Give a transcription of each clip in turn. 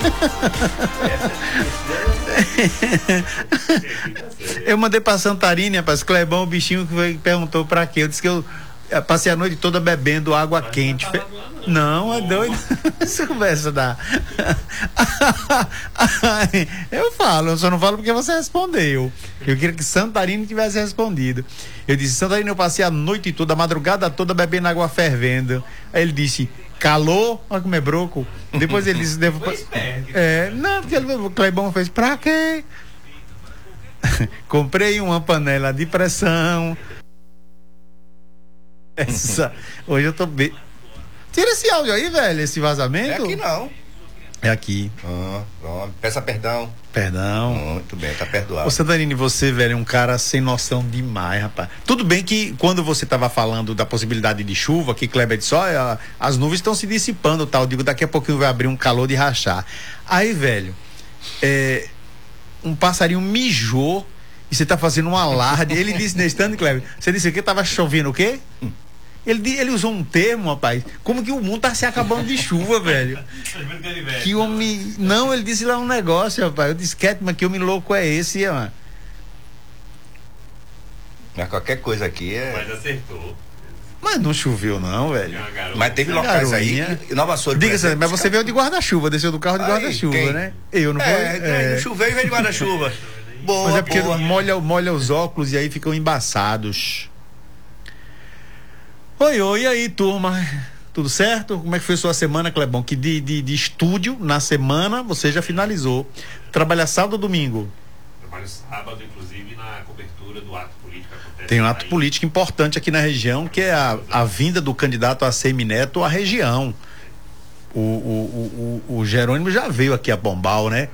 Eu mandei pra Santarém, rapaz, Clebão, o bichinho que perguntou pra quê. Eu disse que eu passei a noite toda bebendo água quente. Não, é doido. Essa conversa dá. Eu falo, eu só não falo porque você respondeu. Eu queria que Santarém tivesse respondido. Eu disse, Santarém, eu passei a noite toda, a madrugada toda bebendo água fervendo. Aí ele disse, calor, olha como é broco. Depois ele disse, não, porque o Clebão fez, pra quê? Comprei uma panela de pressão. Hoje eu tô bem. Tira esse áudio aí, velho, esse vazamento. É aqui não. É aqui. Pronto. Peça perdão. Perdão. Muito bem, tá perdoado. Ô Santarini, você, velho, é um cara sem noção demais, rapaz. Tudo bem que quando você tava falando da possibilidade de chuva, que Kleber disse, olha, as nuvens estão se dissipando, tal. Eu digo, daqui a pouquinho vai abrir um calor de rachar. Aí, velho, um passarinho mijou e você tá fazendo um alarde. Ele disse nesse tanto, Kleber, você disse que tava chovendo o quê? Ele usou um termo, rapaz, como que o mundo tá se acabando de chuva, velho. Que homem. Não, ele disse lá um negócio, rapaz. Eu disse, mas que homem louco é esse, mano? Mas qualquer coisa aqui é. Mas acertou. Mas não choveu, não, velho. Mas teve locais aí. Nova Açores. Diga, mas você veio de guarda-chuva, desceu do carro de guarda-chuva, né? Eu não fui. Choveu e veio de guarda-chuva. Boa, mas é porque molha os óculos e aí ficam embaçados. Oi, e aí, turma? Tudo certo? Como é que foi sua semana, Clebão? Que de estúdio, na semana, você já finalizou. Trabalha sábado ou domingo? Trabalho sábado, inclusive, na cobertura do ato político. Tem um ato político importante aqui na região, que é a vinda do candidato ACM Neto à região. O Jerônimo já veio aqui a Pombal, né?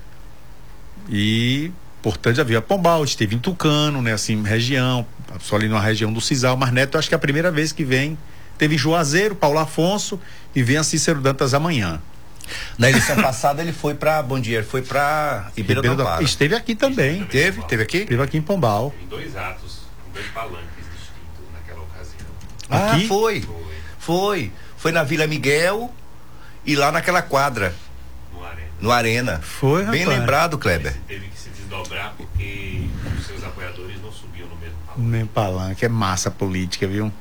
E, portanto, já veio a Pombal, esteve em Tucano, né? Assim, região, só ali na região do Cisal, mas Neto acho que é a primeira vez que vem. Teve Juazeiro, Paulo Afonso e vem a Cícero Dantas amanhã. Na eleição passada ele foi pra Bom Dia, ele foi pra Ribeirão do Amparo. Esteve aqui também. Teve aqui? Esteve aqui em Pombal. Em 2 atos, com 2 palanques distintos naquela ocasião. Aqui? Foi na Vila Miguel e lá naquela quadra. No Arena. Foi, rapaz. Bem lembrado, Kleber. Teve que se desdobrar porque os seus apoiadores não subiam no mesmo palanque. No mesmo palanque, é massa política, viu?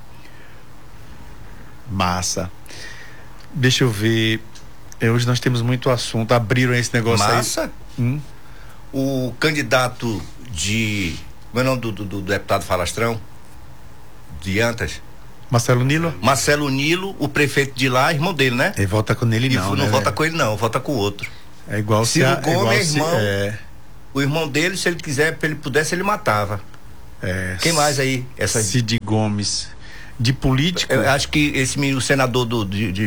Massa. Deixa eu ver. Hoje nós temos muito assunto. Abriram esse negócio massa? aí. O candidato de. Como é o nome do deputado Falastrão? De Antas? Marcelo Nilo? Marcelo Nilo, o prefeito de lá, irmão dele, né? Ele vota com ele, não. Não né, vota com ele, não, vota com o outro. É igual Ciro Gomes, irmão. O irmão dele, se ele quiser, se ele pudesse, ele matava. Quem mais aí? Cid Gomes. De político? Eu acho que esse menino, o senador do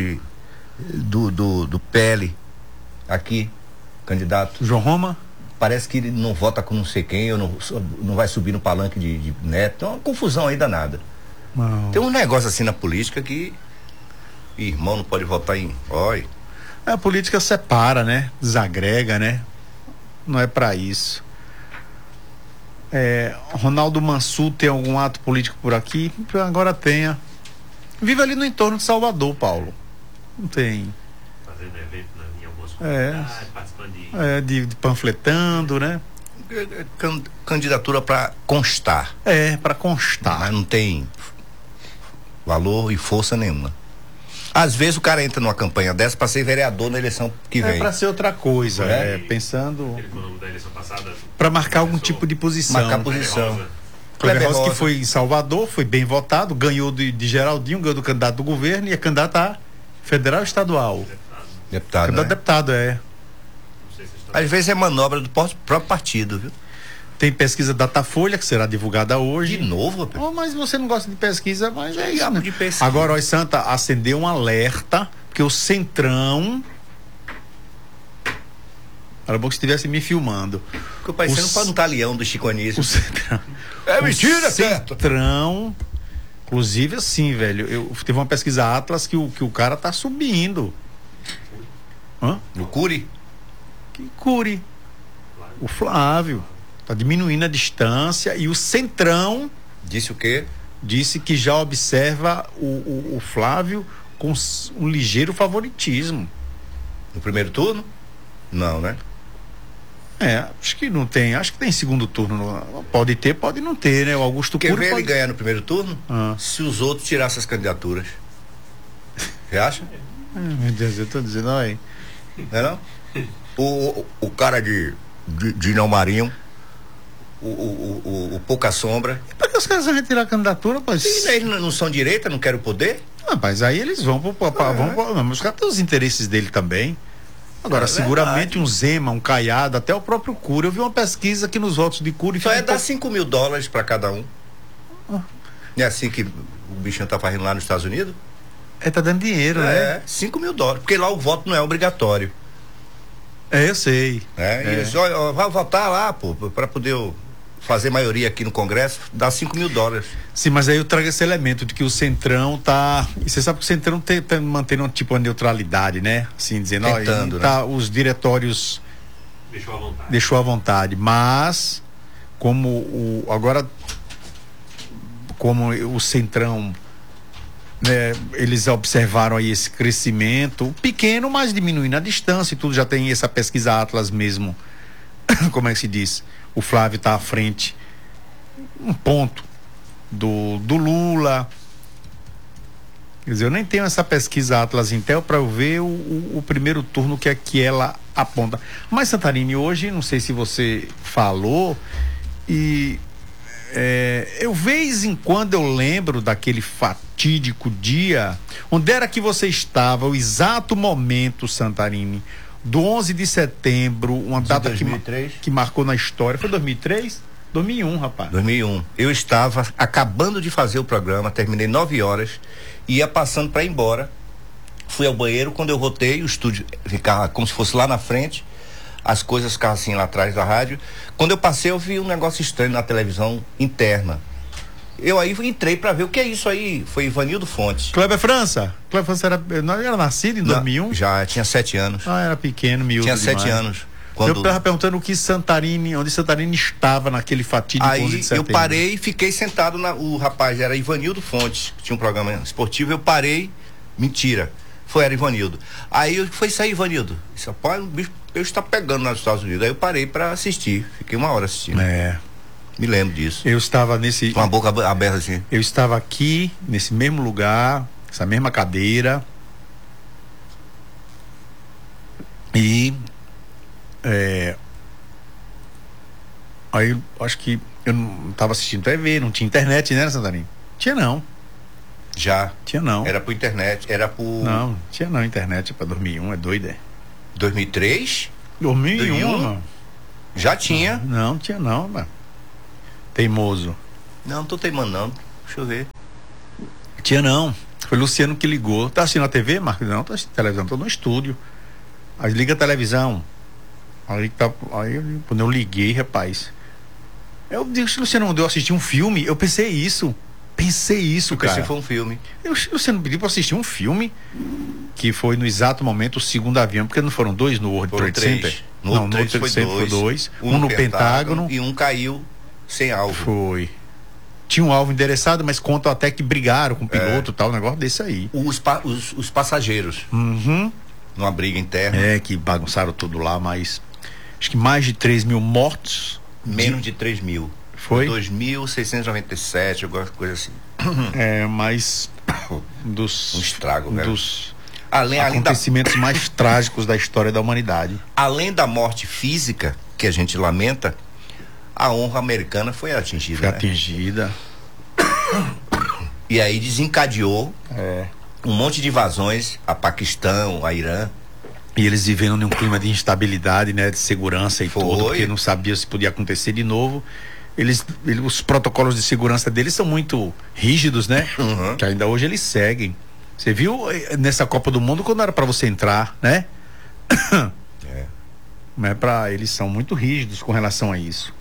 PL, aqui, candidato. João Roma? Parece que ele não vota com não sei quem, ou não vai subir no palanque de Neto. Então, é uma confusão aí danada. Não. Tem um negócio assim na política que irmão não pode votar em. Oi. A política separa, né? Desagrega, né? Não é pra isso. Ronaldo Mansur tem algum ato político por aqui? Agora tenha. Vive ali no entorno de Salvador, Paulo. Não tem. Fazendo evento em algumas comunidades, participando de panfletando, né? Candidatura para constar. Para constar. Mas não tem valor e força nenhuma. Às vezes o cara entra numa campanha dessa para ser vereador na eleição que vem. Para ser outra coisa, pensando. Da eleição passada. Para marcar algum tipo de posição. Marcar posição. Kleber Rosa, que foi em Salvador, foi bem votado, ganhou de Geraldinho, ganhou do candidato do governo e é candidato a federal ou estadual? Deputado. Candidato deputado, Às vezes é manobra do próprio partido, viu? Tem pesquisa Datafolha, que será divulgada hoje. De novo? Mas você não gosta de pesquisa, mas é isso, né? De pesquisa. Agora, ó, Santa, acendeu um alerta, porque o Centrão... Era bom que estivesse me filmando. Ficou parecendo um pantaleão do Chico Anísio. O Centrão... É mentira, certo? Centrão... Inclusive, assim, velho, teve uma pesquisa Atlas que o cara tá subindo. O Cury? Que Cury? O Flávio. Tá diminuindo a distância e o Centrão... Disse o quê? Disse que já observa o Flávio com um ligeiro favoritismo. No primeiro turno? Não, né? Acho que não tem. Acho que tem segundo turno. Pode ter, pode não ter, né? O Augusto Quer Cury ver pode... ele ganhar no primeiro turno? Se os outros tirassem as candidaturas. Você acha? Meu Deus, eu tô dizendo, olha. Não é não? O cara de Não Marinho, o Pouca Sombra. Por que os caras vão retirar a candidatura, rapaz? Eles não são direita, não querem o poder? Rapaz, aí eles vão mas os caras têm os interesses dele também. Agora, seguramente um Zema, um Caiado, até o próprio Cury. Eu vi uma pesquisa aqui nos votos de Cury. Só dar $5.000 para cada um. Não é assim que o bichinho tá fazendo lá nos Estados Unidos? Tá dando dinheiro, né? $5.000. Porque lá o voto não é obrigatório. Eu sei. Eles, vai votar lá, pô, para poder fazer maioria aqui no Congresso, dá $5.000. Sim, mas aí eu trago esse elemento de que o Centrão tá. E você sabe que o Centrão tá mantendo tipo uma neutralidade, né? Assim, dizendo, tentando, tá, os diretórios. Deixou à vontade. Mas, como o Centrão, né, eles observaram aí esse crescimento pequeno, mas diminuindo a distância e tudo, já tem essa pesquisa Atlas mesmo. Como é que se diz? O Flávio está à frente um ponto do Lula. Quer dizer, eu nem tenho essa pesquisa Atlas Intel para eu ver o primeiro turno que ela aponta. Mas, Santarini, hoje, não sei se você falou, e eu vez em quando eu lembro daquele fatídico dia, onde era que você estava, o exato momento, Santarini, do 11 de setembro, uma data que marcou na história. Foi 2003? 2001, rapaz. 2001. Eu estava acabando de fazer o programa, terminei 9 horas, ia passando para ir embora. Fui ao banheiro, quando eu rotei, o estúdio ficava como se fosse lá na frente, as coisas ficavam assim lá atrás da rádio. Quando eu passei, eu vi um negócio estranho na televisão interna. Eu aí entrei pra ver o que é isso aí. Foi Ivanildo Fontes. Kleber França era nascido em 2001? Já, tinha 7 anos. Era pequeno, miúdo. Tinha 7 demais. anos. Eu estava perguntando onde Santarini estava naquele fatídico 11 de setembro. Aí eu parei e fiquei sentado o rapaz, era Ivanildo Fontes, que tinha um programa esportivo, eu parei, mentira, era Ivanildo. Aí eu fui sair, Ivanildo. Disse, rapaz, o bicho está pegando nos Estados Unidos. Aí eu parei pra assistir, fiquei 1 hora assistindo. Me lembro disso. Eu estava com a boca aberta assim. Eu estava aqui, nesse mesmo lugar, essa mesma cadeira. E aí acho que eu não estava assistindo TV, não tinha internet, né, Santarini? Tinha não. Já. Tinha não. Era por internet, Não, tinha não, internet para 2001, é doido, 2003? 2001, mano. Já tinha? Não, tinha não, mano. Teimoso. Não tô teimando não. Deixa eu ver. Tinha não. Foi Luciano que ligou. Tá assistindo a TV, Marcos? Não, tá assistindo a televisão, tô no estúdio. Aí liga a televisão. Aí quando eu liguei, rapaz. Eu digo, se o Luciano mandou assistir um filme, eu pensei isso, cara. Pensei foi um filme. O Luciano pediu pra assistir um filme que foi no exato momento o segundo avião, porque não foram 2 no World Trade Center? No World Trade Center foi 2. Um no Pentágono. E um caiu sem alvo. Foi. Tinha um alvo endereçado, mas contam até que brigaram com o piloto e tal, um negócio desse aí. Os passageiros. Uhum. Numa briga interna. Que bagunçaram tudo lá, mas acho que mais de 3 mil mortos. Menos de 3 mil. Foi? 2.697, alguma coisa assim. Mas um estrago, velho. Dos acontecimentos mais trágicos da história da humanidade. Além da morte física, que a gente lamenta, a honra americana foi atingida. Foi atingida. E aí desencadeou um monte de invasões a Paquistão, a Irã. E eles vivendo num clima de instabilidade, né, de segurança e tudo, porque não sabia se podia acontecer de novo. Os protocolos de segurança deles são muito rígidos, né? Uhum. Que ainda hoje eles seguem. Você viu nessa Copa do Mundo quando era para você entrar, né? Eles são muito rígidos com relação a isso.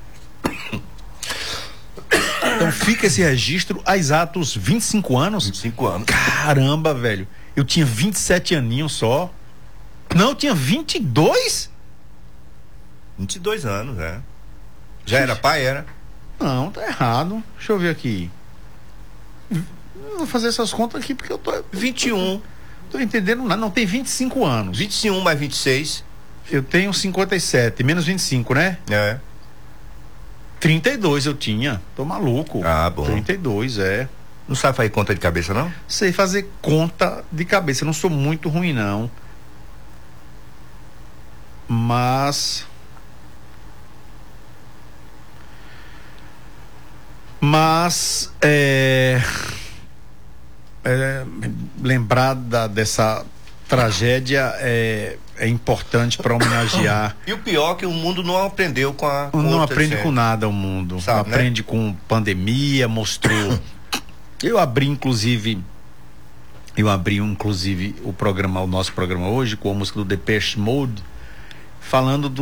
Então fica esse registro há exatos 25 anos. 25 anos. Caramba, velho. Eu tinha 27 aninhos só. Não, eu tinha 22? 22 anos, Já era pai, era? Não, tá errado. Deixa eu ver aqui. Eu vou fazer essas contas aqui porque eu tô... 21. Tô entendendo nada. Não, tem 25 anos. 21 mais 26. Eu tenho 57, menos 25, né? 32 eu tinha. Tô maluco. Ah, bom. 32, Não sabe fazer conta de cabeça, não? Sei fazer conta de cabeça. Eu não sou muito ruim, não. Mas lembrar dessa tragédia é importante para homenagear. E o pior é que o mundo não aprendeu com a. Não aprende com nada o mundo. Sabe, não aprende, né? Com pandemia, mostrou. Eu abri inclusive o programa, o nosso programa hoje, com a música do Depeche Mode, falando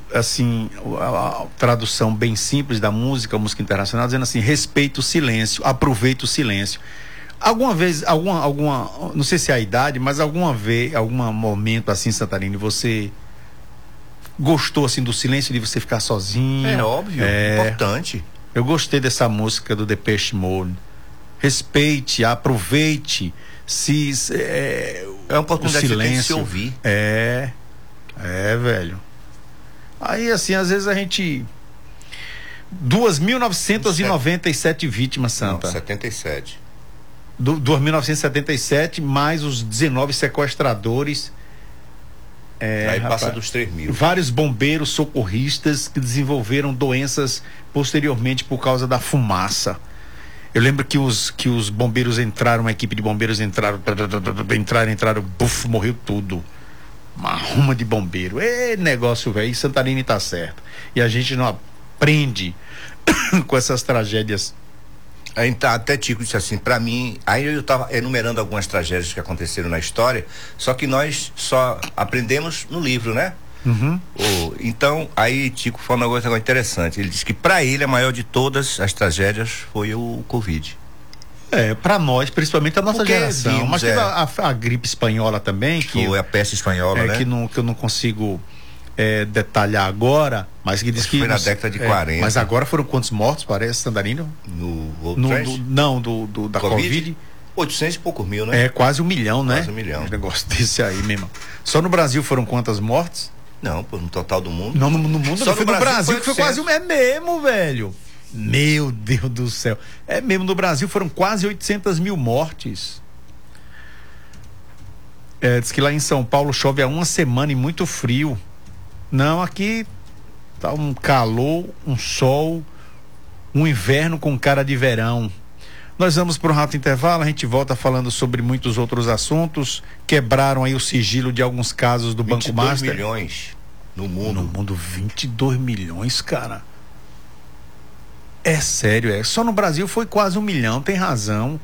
a tradução bem simples da música, a música internacional, dizendo assim: respeita o silêncio, aproveita o silêncio. Alguma vez, não sei se é a idade, mas algum momento assim, Santarine, você gostou assim do silêncio, de você ficar sozinho? É óbvio, importante. Eu gostei dessa música do Depeche Mode. Respeite, aproveite, é uma oportunidade que você tem que se ouvir. Velho. Aí assim, às vezes a gente 2.997 vítimas, Santa. Não, 77. 2.977 mais os 19 sequestradores. Aí passa dos 3.000. Vários bombeiros socorristas que desenvolveram doenças posteriormente por causa da fumaça. Eu lembro que os bombeiros entraram, uma equipe de bombeiros entraram, buf, morreu tudo. Uma ruma de bombeiro. Negócio, velho. Santarine tá certo. E a gente não aprende com essas tragédias. Até Tico disse assim, pra mim, aí eu tava enumerando algumas tragédias que aconteceram na história, só que nós só aprendemos no livro, né? Uhum. Então, aí Tico falou uma coisa interessante. Ele disse que pra ele a maior de todas as tragédias foi o Covid. Pra nós, principalmente a nossa Porque geração. vimos, mas teve a gripe espanhola também, que foi a peste espanhola, né? que eu não consigo detalhar agora, mas que diz que foi na década de 40. Mas agora foram quantos mortos, parece, Santarino? Da Covid? 800 e poucos mil, né? Quase 1 milhão, né? Quase 1 milhão. Um negócio desse aí mesmo. Só no Brasil foram quantas mortes? Não, no total do mundo. Não, no mundo só não, foi no Brasil que foi quase é mesmo, velho. Meu Deus do céu. É mesmo, no Brasil foram quase 800 mil mortes. Diz que lá em São Paulo chove há uma semana e muito frio. Não, aqui tá um calor, um sol, um inverno com cara de verão. Nós vamos para um rápido intervalo, a gente volta falando sobre muitos outros assuntos. Quebraram aí o sigilo de alguns casos do Banco Master. 22 milhões no mundo. No mundo, 22 milhões, cara. É sério, só no Brasil foi quase 1 milhão, tem razão.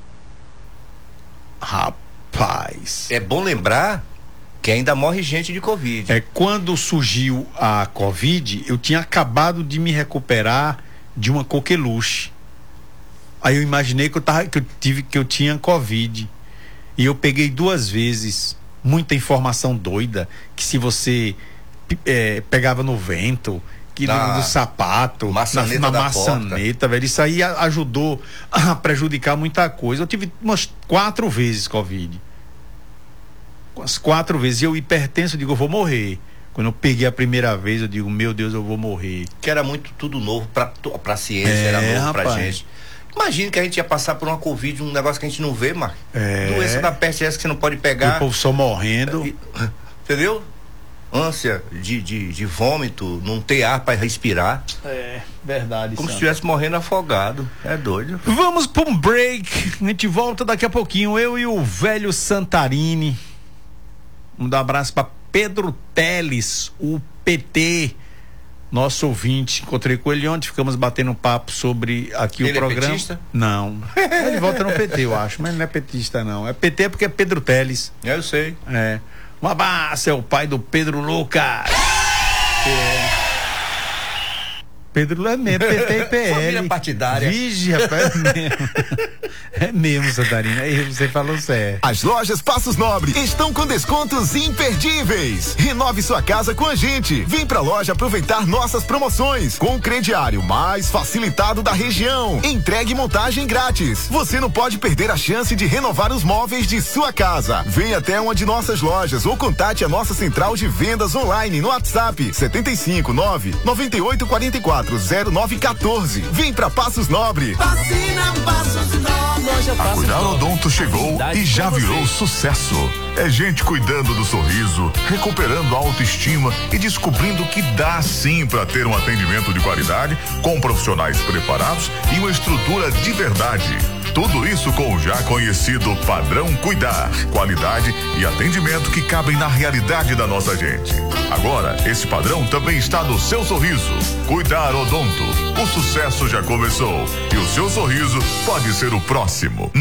Rapaz. É bom lembrar que ainda morre gente de Covid. Quando surgiu a Covid, eu tinha acabado de me recuperar de uma coqueluche. Aí eu imaginei que eu tinha Covid. E eu peguei 2 vezes muita informação doida, que se você pegava no vento, que no sapato, na maçaneta, velho, isso aí ajudou a prejudicar muita coisa. Eu tive umas 4 vezes Covid. Umas 4 vezes. E eu hipertenso, eu digo, eu vou morrer. Quando eu peguei a primeira vez, eu digo, meu Deus, eu vou morrer. Que era tudo novo pra ciência, era novo, rapaz, pra gente. Imagina que a gente ia passar por uma Covid, um negócio que a gente não vê, Marcos. Doença da peste essa que você não pode pegar. E o povo só morrendo. Entendeu? Ânsia de vômito, não ter ar para respirar. Verdade. Como se estivesse morrendo afogado. É doido. Vamos para um break. A gente volta daqui a pouquinho. Eu e o velho Santarine. Vamos dar um abraço para Pedro Teles, o PT. Nosso ouvinte, encontrei com ele ontem, ficamos batendo um papo sobre aqui o programa. É petista? Não. Ele volta no PT, eu acho, mas ele não é petista, não. É PT porque é Pedro Teles. Eu sei. Um abraço, é o pai do Pedro Lucas. Pedro Lula é mesmo, PT e PL. Família partidária. Vige, rapaz, é mesmo. É mesmo, Santarina, aí você falou certo. As lojas Passos Nobre estão com descontos imperdíveis. Renove sua casa com a gente. Vem pra loja aproveitar nossas promoções com o crediário mais facilitado da região. Entregue e montagem grátis. Você não pode perder a chance de renovar os móveis de sua casa. Venha até uma de nossas lojas ou contate a nossa central de vendas online no WhatsApp 759-9844-0914. Vem pra Passos Nobre. Vacina Passos Nobre. A Cuidar Odonto chegou e já virou sucesso. É gente cuidando do sorriso, recuperando a autoestima e descobrindo que dá sim para ter um atendimento de qualidade com profissionais preparados e uma estrutura de verdade. Tudo isso com o já conhecido padrão Cuidar, qualidade e atendimento que cabem na realidade da nossa gente. Agora, esse padrão também está no seu sorriso. Cuidar Odonto. O sucesso já começou e o seu sorriso pode ser o próximo.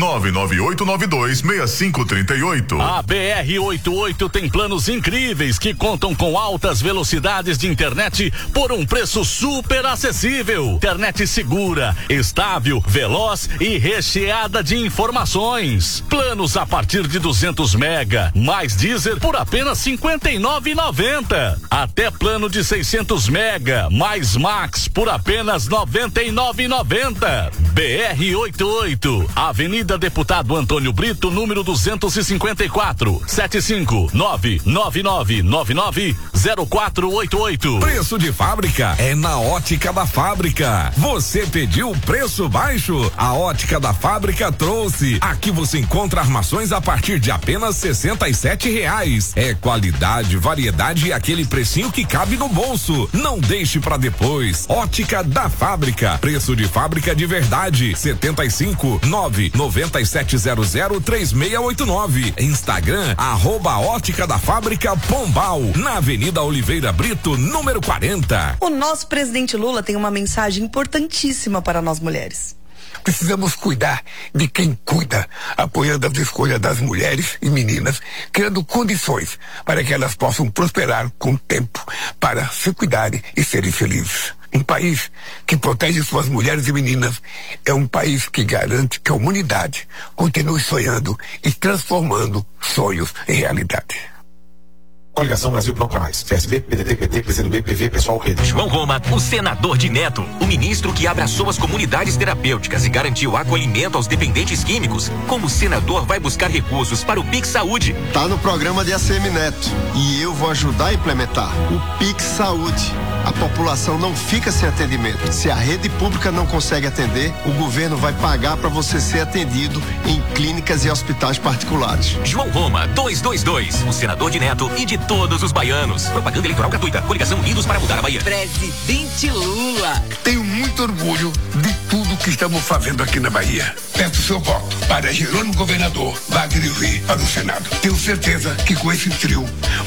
998926538. A BR-88 tem planos incríveis que contam com altas velocidades de internet por um preço super acessível. Internet segura, estável, veloz e recheada de informações. Planos a partir de 200 mega, mais Deezer por apenas R$ 59,90. Até plano de 600 mega, mais Max por apenas R$ 99,90. BR-88, Avenida Deputado Antônio Brito, número 254, 75999990488. Preço de fábrica é na Ótica da Fábrica. Você pediu preço baixo? A Ótica da Fábrica trouxe. Aqui você encontra armações a partir de apenas R$67. É qualidade, variedade e aquele precinho que cabe no bolso. Não deixe pra depois. Ótica da Fábrica. Preço de fábrica de verdade. 75997003689. Instagram @Ótica da Fábrica Pombal, na Avenida Oliveira Brito, número 40. O nosso presidente Lula tem uma mensagem importantíssima para nós mulheres. Precisamos cuidar de quem cuida, apoiando as escolhas das mulheres e meninas, criando condições para que elas possam prosperar com o tempo, para se cuidarem e serem felizes. Um país que protege suas mulheres e meninas é um país que garante que a humanidade continue sonhando e transformando sonhos em realidade. Coligação Brasil Pronto pra Mais. PSB, PDT, PT, PCdoB, PV, Pessoal, Rede. João Roma, o senador de Neto, o ministro que abraçou as comunidades terapêuticas e garantiu acolhimento aos dependentes químicos. Como senador, vai buscar recursos para o Pix Saúde. Tá no programa de ACM Neto e eu vou ajudar a implementar o Pix Saúde. A população não fica sem atendimento. Se a rede pública não consegue atender, o governo vai pagar para você ser atendido em clínicas e hospitais particulares. João Roma, 222, o senador de Neto e de todos os baianos. Propaganda eleitoral gratuita. Coligação Unidos para mudar a Bahia. Presidente Lula. Tenho muito orgulho de tudo que estamos fazendo aqui na Bahia. Peço seu voto para Jerônimo Governador, Wagner Ivi para o Senado. Tenho certeza que com esse trio